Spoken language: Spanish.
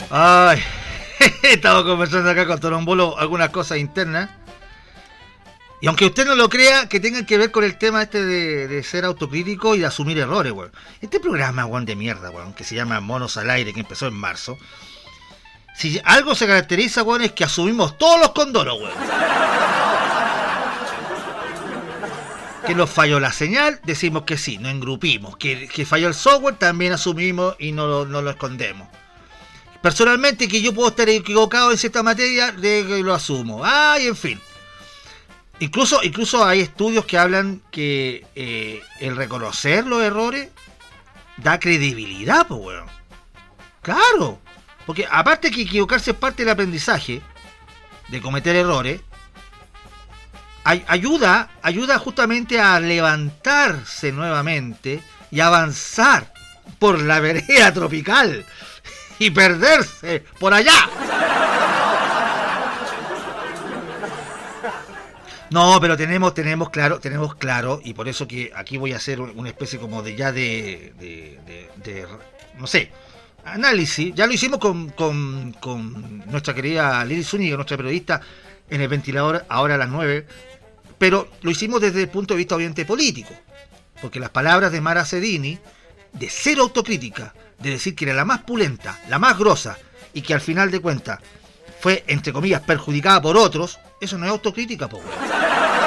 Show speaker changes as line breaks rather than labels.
Ay, estamos conversando acá con Torombolo algunas cosas internas. Y aunque usted no lo crea, que tengan que ver con el tema este de ser autocrítico y de asumir errores, weón. Este programa, weón, de mierda, weón, que se llama Monos al Aire, que empezó en marzo. Si algo se caracteriza, weón, es que asumimos todos los condoros, weón. Que nos falló la señal, decimos que sí, nos engrupimos. Que falló el software, también asumimos y no lo escondemos. Personalmente, que yo puedo estar equivocado en cierta materia, lo asumo. Y en fin. Incluso hay estudios que hablan que el reconocer los errores da credibilidad, pues, weón. Claro. Porque aparte que equivocarse es parte del aprendizaje, de cometer errores, ayuda justamente a levantarse nuevamente y avanzar por la vereda tropical y perderse por allá. No, pero tenemos claro, y por eso que aquí voy a hacer una especie como de no sé, análisis. Ya lo hicimos con nuestra querida Lili Zúñiga, nuestra periodista, en el ventilador, ahora a las 9, pero lo hicimos desde el punto de vista obviamente político, porque las palabras de Mara Sedini, de cero autocrítica, de decir que era la más pulenta, la más grosa, y que al final de cuentas fue, entre comillas, perjudicada por otros, eso no es autocrítica, po.